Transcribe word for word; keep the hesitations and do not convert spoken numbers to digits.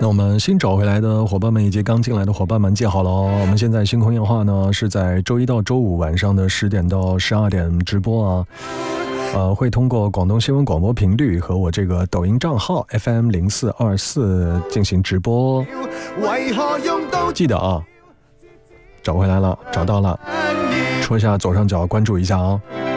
那我们新找回来的伙伴们以及刚进来的伙伴们记好了哦，我们现在星空夜话呢是在周一到周五晚上的十点到十二点直播啊，呃，会通过广东新闻广播频率和我这个抖音账号 F M 零四二四进行直播。记得啊，找回来了，找到了，戳一下左上角关注一下啊。